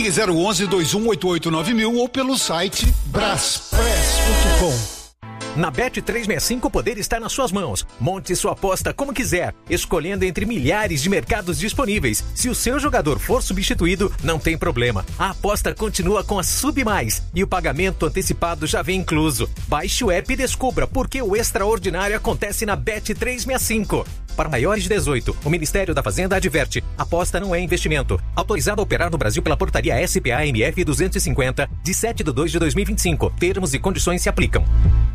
Ligue 011-2188-9000 ou pelo site braspress.com. Na Bet365 o poder está nas suas mãos. Monte sua aposta como quiser, escolhendo entre milhares de mercados disponíveis. Se o seu jogador for substituído, não tem problema. A aposta continua com a Submais e o pagamento antecipado já vem incluso. Baixe o app e descubra por que o extraordinário acontece na Bet365. Para maiores de 18, o Ministério da Fazenda adverte: aposta não é investimento. Autorizado a operar no Brasil pela portaria SPA-MF 250, de 7/2/2025. Termos e condições se aplicam.